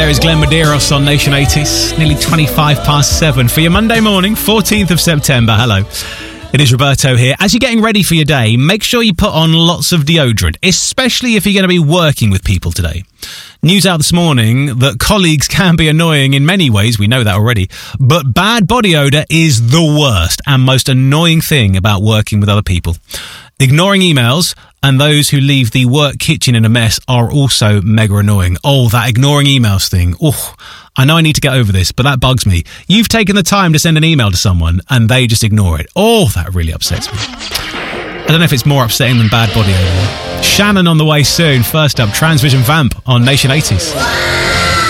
There is Glenn Medeiros on Nation 80s, nearly 7:25 for your Monday morning, 14th of September. Hello. It is Roberto here. As you're getting ready for your day, make sure you put on lots of deodorant, especially if you're going to be working with people today. News out this morning that colleagues can be annoying in many ways, we know that already, but bad body odour is the worst and most annoying thing about working with other people. Ignoring emails and those who leave the work kitchen in a mess are also mega annoying. Oh, that ignoring emails thing. Oh, I know I need to get over this, but that bugs me. You've taken the time to send an email to someone and they just ignore it. Oh, that really upsets me. I don't know if it's more upsetting than bad body odor. Shannon on the way soon. First up, Transvision Vamp on Nation 80s.